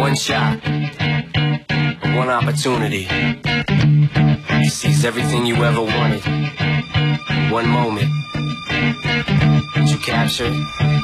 one shot, one opportunity to seize everything you ever wanted. One moment that you captured.